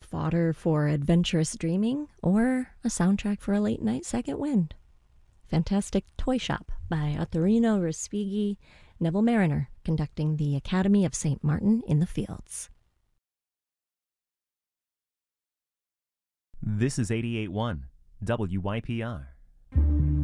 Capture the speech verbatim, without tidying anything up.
fodder for adventurous dreaming, or a soundtrack for a late night second wind. Fantastic Toy Shop by Ottorino Respighi, Neville Mariner, conducting the Academy of Saint Martin in the Fields. This is eighty-eight point one W Y P R.